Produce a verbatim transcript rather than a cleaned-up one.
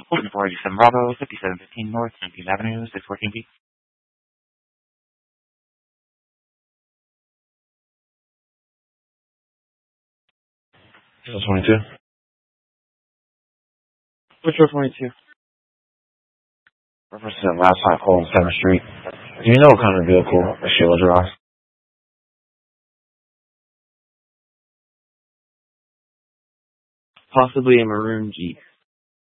Looking for eighty-seven Bravo, fifty-seven fifteen North, nineteenth Avenue, six fourteen B. zero twenty-two. Which row twenty-two? Reference to the last hot call on seventh Street. Do you know what kind of vehicle Sheila drives? Possibly a maroon Jeep.